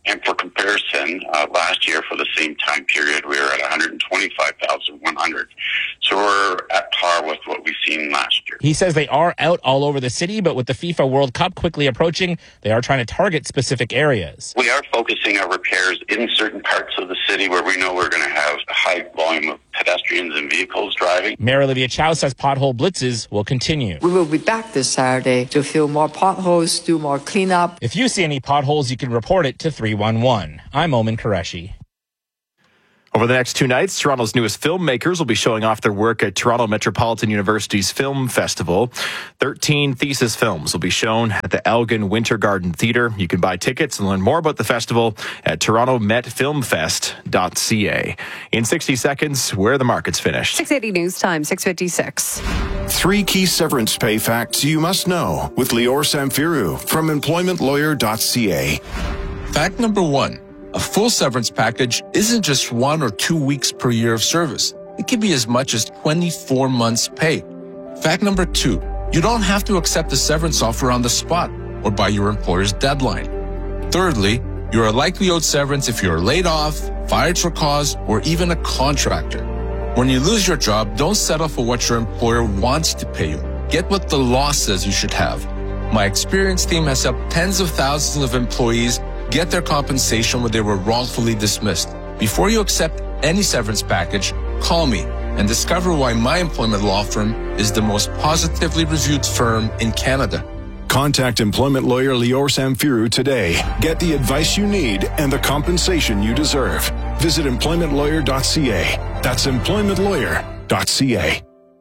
And for comparison, uh, last year for the same time period, we were at one hundred twenty-five thousand one hundred. So we're at par with what we've seen last year. He says they are out all over the city, but with the FIFA World Cup quickly approaching, they are trying to target specific areas. We are focusing our repairs in certain parts of the city where we know we're going to have a high volume of pedestrians and vehicles driving. Mayor Olivia Chow says pothole blitzes will continue. We will be back this Saturday to fill more potholes, do more cleanup. If you see any potholes, you can report it to three one one. I'm Omen Qureshi. Over the next two nights, Toronto's newest filmmakers will be showing off their work at Toronto Metropolitan University's Film Festival. thirteen thesis films will be shown at the Elgin Winter Garden Theatre. You can buy tickets and learn more about the festival at toronto met film fest dot c a. In sixty seconds, where the market's finished. six eighty News Time, six fifty-six. Three key severance pay facts you must know with Lior Samfiru from employment lawyer dot c a. Fact number one. A full severance package isn't just one or two weeks per year of service. It can be as much as twenty-four months' pay. Fact number two, you don't have to accept a severance offer on the spot or by your employer's deadline. Thirdly, you are likely owed severance if you are laid off, fired for cause, or even a contractor. When you lose your job, don't settle for what your employer wants to pay you. Get what the law says you should have. My experienced team has helped tens of thousands of employees get their compensation when they were wrongfully dismissed. Before you accept any severance package, call me and discover why my employment law firm is the most positively reviewed firm in Canada. Contact employment lawyer Lior Samfiru today. Get the advice you need and the compensation you deserve. Visit employment lawyer dot c a. That's employment lawyer dot c a.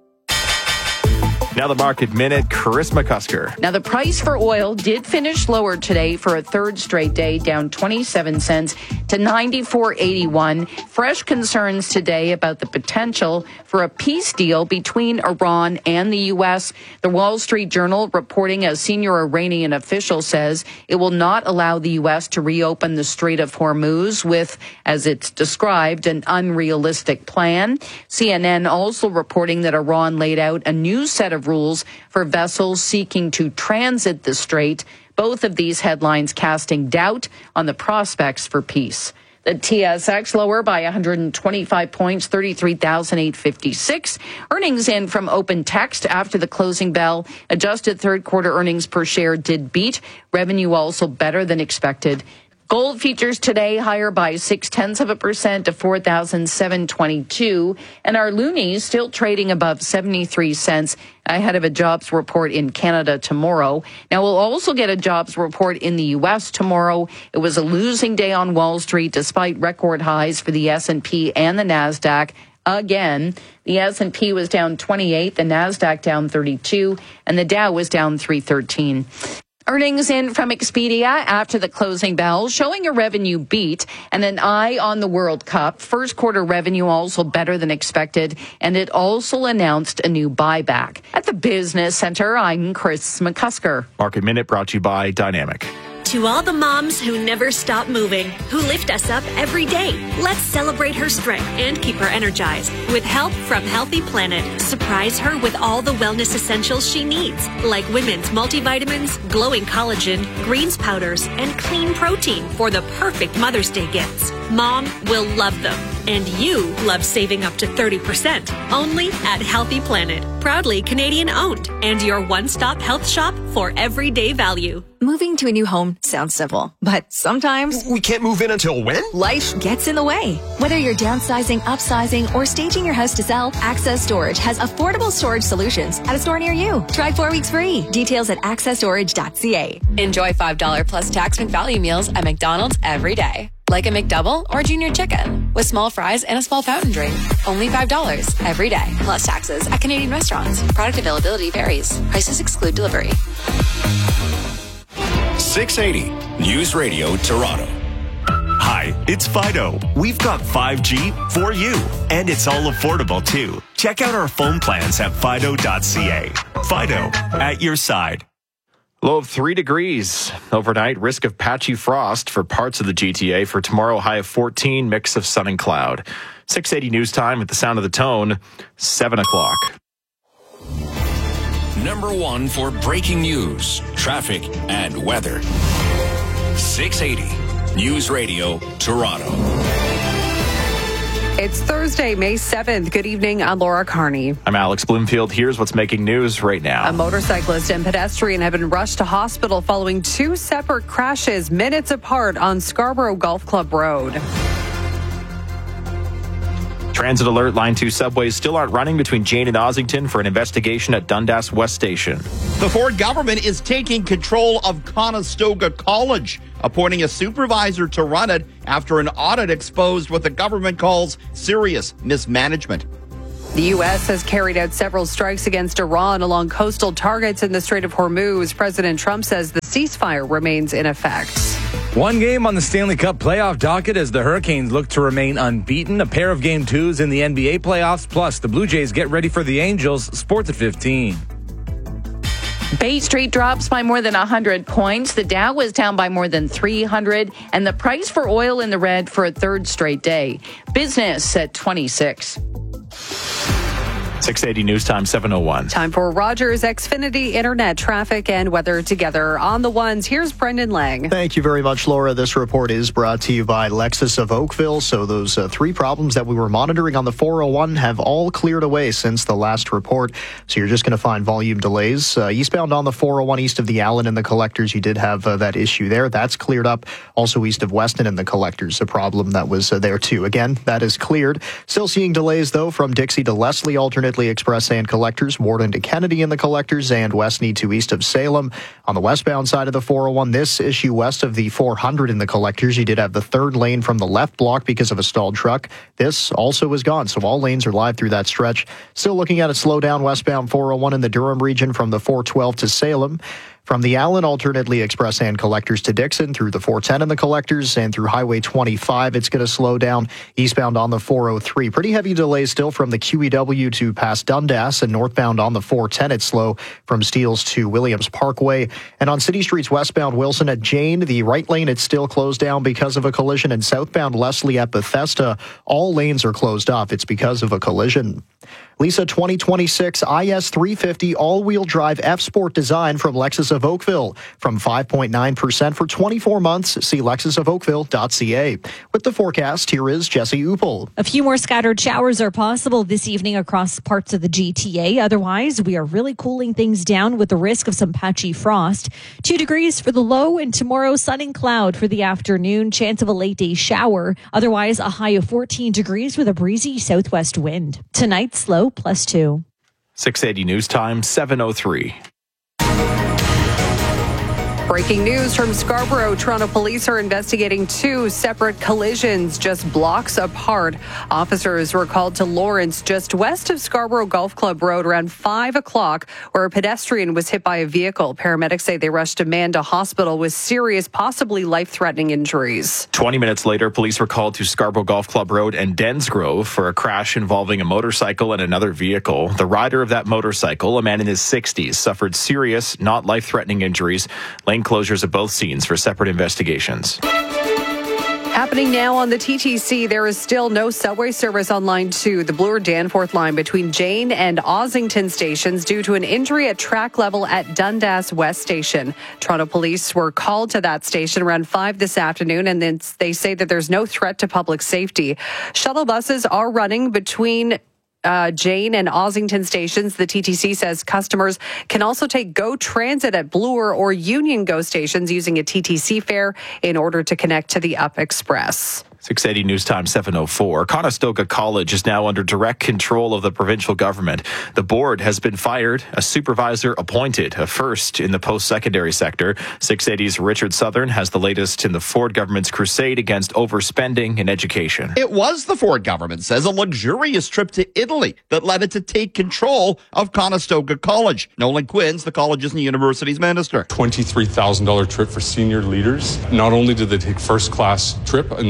Now the market minute, Chris McCusker. Now the price for oil did finish lower today for a third straight day, down twenty-seven cents to ninety-four eighty-one. Fresh concerns today about the potential for a peace deal between Iran and the U S. The Wall Street Journal reporting a senior Iranian official says it will not allow the U S to reopen the Strait of Hormuz with, as it's described, an unrealistic plan. C N N also reporting that Iran laid out a new set of rules for vessels seeking to transit the strait. Both of these headlines casting doubt on the prospects for peace. The T S X lower by one hundred twenty-five points, thirty-three thousand eight hundred fifty-six. Earnings in from Open Text after the closing bell. Adjusted third quarter earnings per share did beat. Revenue also better than expected. Gold futures today higher by six tenths of a percent to four thousand seven hundred twenty-two, and our loonies still trading above seventy-three cents ahead of a jobs report in Canada tomorrow. Now we'll also get a jobs report in the U S tomorrow. It was a losing day on Wall Street despite record highs for the S and P and the NASDAQ. Again, the S and P was down twenty-eight, the NASDAQ down thirty-two, and the Dow was down three thirteen. Earnings in from Expedia after the closing bell, showing a revenue beat and an eye on the World Cup. First quarter revenue also better than expected, and it also announced a new buyback. At the Business Center, I'm Chris McCusker. Market Minute brought to you by Dynamic. To all the moms who never stop moving, who lift us up every day, let's celebrate her strength and keep her energized. With help from Healthy Planet, surprise her with all the wellness essentials she needs, like women's multivitamins, glowing collagen, greens powders, and clean protein for the perfect Mother's Day gifts. Mom will love them, and you love saving up to thirty percent. Only at Healthy Planet, proudly Canadian owned, and your one-stop health shop for everyday value. Moving to a new home sounds simple, but sometimes we can't move in until when? Life gets in the way. Whether you're downsizing, upsizing, or staging your house to sell, Access Storage has affordable storage solutions at a store near you. Try four weeks free. Details at access storage dot c a. Enjoy five dollars plus tax McValue meals at McDonald's every day. Like a McDouble or Junior Chicken with small fries and a small fountain drink. Only five dollars every day. Plus taxes at Canadian restaurants. Product availability varies. Prices exclude delivery. six eighty News Radio Toronto. Hi, it's Fido. We've got five G for you, and it's all affordable too. Check out our phone plans at fido dot c a. Fido, at your side. Low of three degrees overnight. Risk of patchy frost for parts of the G T A. For tomorrow, high of fourteen, mix of sun and cloud. six eighty News Time at the sound of the tone, seven o'clock. Number one for breaking news, traffic, and weather. six eighty News Radio Toronto. It's Thursday, May seventh. Good evening. I'm Laura Carney. I'm Alex Bloomfield. Here's what's making news right now. A motorcyclist and pedestrian have been rushed to hospital following two separate crashes minutes apart on Scarborough Golf Club Road. Transit alert, Line two subways still aren't running between Jane and Ossington for an investigation at Dundas West Station. The Ford government is taking control of Conestoga College, appointing a supervisor to run it after an audit exposed what the government calls serious mismanagement. The U S has carried out several strikes against Iran along coastal targets in the Strait of Hormuz. President Trump says the ceasefire remains in effect. One game on the Stanley Cup playoff docket as the Hurricanes look to remain unbeaten. A pair of game twos in the N B A playoffs. Plus, the Blue Jays get ready for the Angels. Sports at fifteen. Bay Street drops by more than one hundred points. The Dow was down by more than three hundred. And the price for oil in the red for a third straight day. Business at twenty-six. six eighty News Time, seven oh one. Time for Rogers Xfinity Internet traffic and weather together on the ones. Here's Brendan Lang. Thank you very much, Laura. This report is brought to you by Lexus of Oakville. So those uh, three problems that we were monitoring on the four oh one have all cleared away since the last report. So you're just going to find volume delays. Uh, eastbound on the four oh one east of the Allen and the Collectors, you did have uh, that issue there. That's cleared up. Also east of Weston and the Collectors, a problem that was uh, there too. Again, that is cleared. Still seeing delays, though, from Dixie to Leslie, alternate Express and Collectors, Warden to Kennedy in the Collectors, and Westney to east of Salem. On the westbound side of the four oh one, this issue west of the four hundred in the Collectors, you did have the third lane from the left block because of a stalled truck. This also is gone, so all lanes are live through that stretch. Still looking at a slowdown westbound four oh one in the Durham region from the four twelve to Salem. From the Allen, alternately Express and Collectors to Dixon, through the four ten in the Collectors, and through Highway twenty-five, it's going to slow down eastbound on the four oh three. Pretty heavy delays still from the Q E W to past Dundas, and northbound on the four ten, it's slow from Steeles to Williams Parkway. And on City Streets westbound Wilson at Jane, the right lane, it's still closed down because of a collision, and southbound Leslie at Bethesda, all lanes are closed off. It's because of a collision. Lisa, twenty twenty-six I S three fifty all-wheel drive F-Sport design from Lexus of Oakville. From five point nine percent for twenty-four months. See lexus of oakville dot c a. With the forecast, here is Jesse Uppel. A few more scattered showers are possible this evening across parts of the G T A. Otherwise, we are really cooling things down with the risk of some patchy frost. Two degrees for the low, and tomorrow sun and cloud for the afternoon. Chance of a late day shower. Otherwise, a high of fourteen degrees with a breezy southwest wind. Tonight's low plus two. six eighty News Time, seven oh three. Breaking news from Scarborough. Toronto police are investigating two separate collisions just blocks apart. Officers were called to Lawrence, just west of Scarborough Golf Club Road, around five o'clock, where a pedestrian was hit by a vehicle. Paramedics say they rushed a man to hospital with serious, possibly life-threatening injuries. twenty minutes later, police were called to Scarborough Golf Club Road and Densgrove for a crash involving a motorcycle and another vehicle. The rider of that motorcycle, a man in his sixties, suffered serious, not life-threatening injuries. Lane closures at both scenes for separate investigations. Happening now on the T T C, there is still no subway service on Line two, the Bloor Danforth line between Jane and Ossington stations due to an injury at track level at Dundas West Station. Toronto police were called to that station around five this afternoon, and then they say that there's no threat to public safety. Shuttle buses are running between Uh, Jane and Ossington stations. The T T C says customers can also take GO Transit at Bloor or Union GO stations using a T T C fare in order to connect to the Up Express. six eighty News Time, seven oh four. Conestoga College is now under direct control of the provincial government. The board has been fired, a supervisor appointed, a first in the post-secondary sector. six eighty's Richard Southern has the latest in the Ford government's crusade against overspending in education. It was the Ford government, says, a luxurious trip to Italy that led it to take control of Conestoga College. Nolan Quinn's the college's and the university's minister. twenty-three thousand dollars trip for senior leaders. Not only did they take first-class trip in the, the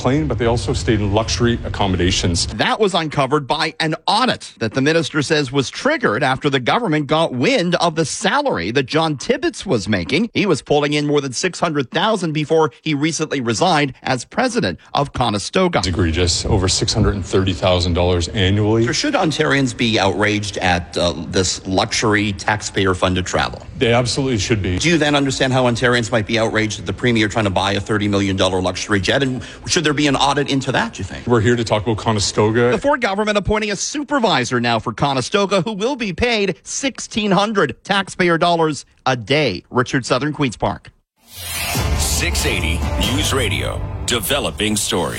plane, but they also stayed in luxury accommodations. That was uncovered by an audit that the minister says was triggered after the government got wind of the salary that John Tibbetts was making. He was pulling in more than six hundred thousand dollars before he recently resigned as president of Conestoga. It's egregious, over six hundred thirty thousand dollars annually. So should Ontarians be outraged at uh, this luxury taxpayer-funded travel? They absolutely should be. Do you then understand how Ontarians might be outraged at the premier trying to buy a thirty million dollars luxury jet? And should there be an audit into that, do you think? We're here to talk about Conestoga. The Ford government appointing a supervisor now for Conestoga who will be paid sixteen hundred taxpayer dollars a day. Richard, Southern Queens Park. six eighty News Radio. Developing story.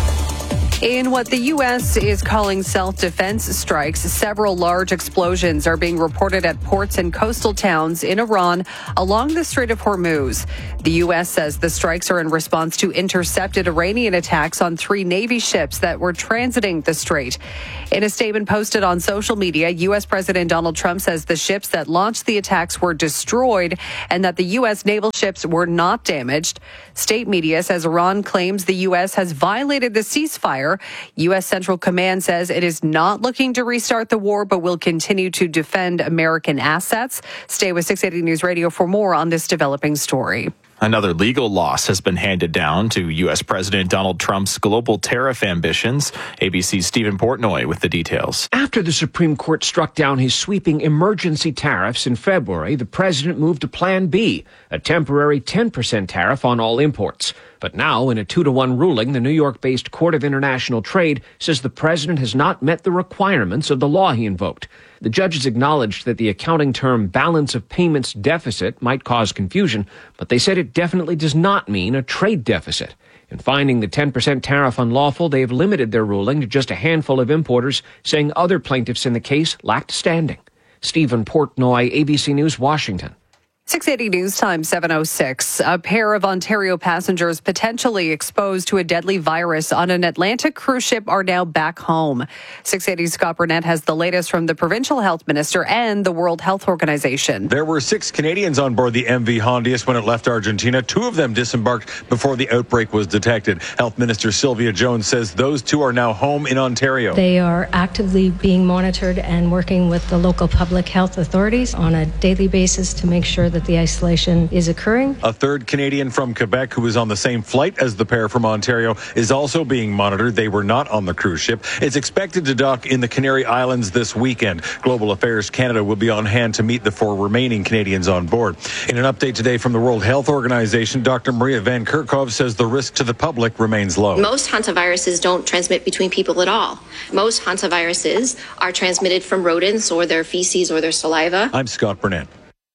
In what the U S is calling self-defense strikes, several large explosions are being reported at ports and coastal towns in Iran along the Strait of Hormuz. The U S says the strikes are in response to intercepted Iranian attacks on three Navy ships that were transiting the strait. In a statement posted on social media, U S President Donald Trump says the ships that launched the attacks were destroyed and that the U S naval ships were not damaged. State media says Iran claims the U S has violated the ceasefire. U S Central Command says it is not looking to restart the war, but will continue to defend American assets. Stay with six eighty News Radio for more on this developing story. Another legal loss has been handed down to U S President Donald Trump's global tariff ambitions. A B C's Stephen Portnoy with the details. After the Supreme Court struck down his sweeping emergency tariffs in February, the president moved to Plan B, a temporary ten percent tariff on all imports. But now, in a two to one ruling, the New York-based Court of International Trade says the president has not met the requirements of the law he invoked. The judges acknowledged that the accounting term balance of payments deficit might cause confusion, but they said it definitely does not mean a trade deficit. In finding the ten percent tariff unlawful, they've limited their ruling to just a handful of importers, saying other plaintiffs in the case lacked standing. Stephen Portnoy, A B C News, Washington. six eighty News Time, seven oh six. A pair of Ontario passengers potentially exposed to a deadly virus on an Atlantic cruise ship are now back home. six eighty's Scott Burnett has the latest from the provincial health minister and the World Health Organization. There were six Canadians on board the M V Hondius when it left Argentina. Two of them disembarked before the outbreak was detected. Health Minister Sylvia Jones says those two are now home in Ontario. They are actively being monitored and working with the local public health authorities on a daily basis to make sure that the isolation is occurring. A third Canadian from Quebec who was on the same flight as the pair from Ontario is also being monitored. They were not on the cruise ship. It's expected to dock in the Canary Islands this weekend. Global Affairs Canada will be on hand to meet the four remaining Canadians on board. In an update today from the World Health Organization, Doctor Maria Van Kerkhove says the risk to the public remains low. Most hantaviruses don't transmit between people at all. Most hantaviruses are transmitted from rodents or their feces or their saliva. I'm Scott Burnett.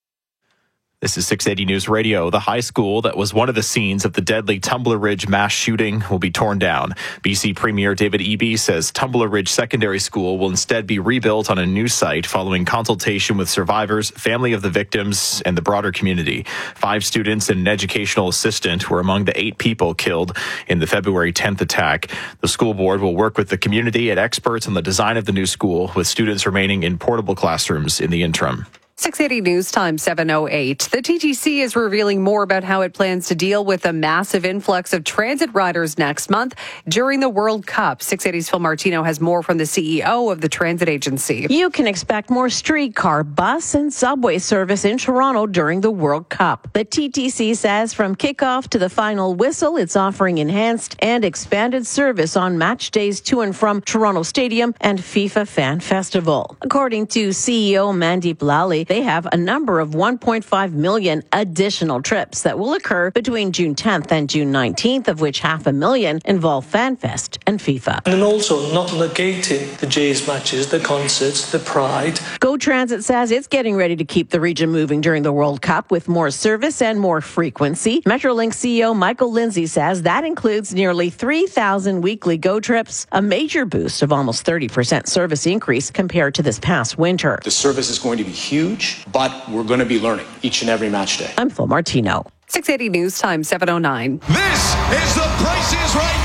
This is six eighty News Radio. The high school that was one of the scenes of the deadly Tumbler Ridge mass shooting will be torn down. B C Premier David Eby says Tumbler Ridge Secondary School will instead be rebuilt on a new site following consultation with survivors, family of the victims, and the broader community. Five students and an educational assistant were among the eight people killed in the February tenth attack. The school board will work with the community and experts on the design of the new school, with students remaining in portable classrooms in the interim. six eighty News Time, seven oh eight. The T T C is revealing more about how it plans to deal with a massive influx of transit riders next month during the World Cup. six eighty's Phil Martino has more from the C E O of the transit agency. You can expect more streetcar, bus, and subway service in Toronto during the World Cup. The T T C says from kickoff to the final whistle, it's offering enhanced and expanded service on match days to and from Toronto Stadium and FIFA Fan Festival. According to C E O Mandeep Lally, they have a number of one point five million additional trips that will occur between June tenth and June nineteenth, of which half a million involve FanFest and FIFA. And also not negating the Jays matches, the concerts, the pride. Go Transit says it's getting ready to keep the region moving during the World Cup with more service and more frequency. Metrolink C E O Michael Lindsay says that includes nearly three thousand weekly Go trips, a major boost of almost thirty percent service increase compared to this past winter. The service is going to be huge, but we're going to be learning each and every match day. I'm Phil Martino. six eighty News Time, seven oh nine. This is The Price is Right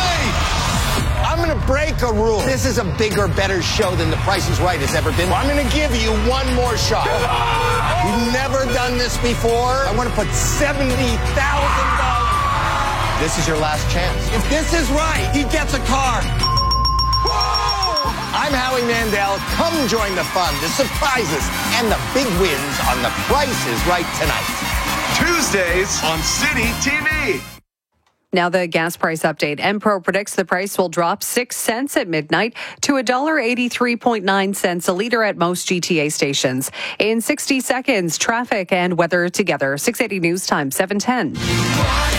tonight. I'm going to break a rule. This is a bigger, better show than The Price is Right has ever been. I'm going to give you one more shot. We've never done this before. I want to put seventy thousand dollars. This is your last chance. If this is right, he gets a car. Whoa! I'm Howie Mandel. Come join the fun, the surprises, and the big wins on The Price is Right tonight. Tuesdays on City T V. Now the gas price update. Enpro predicts the price will drop six cents at midnight to one dollar eighty-three point nine cents a liter at most G T A stations. In sixty seconds, traffic and weather together. six eighty News Time, seven ten.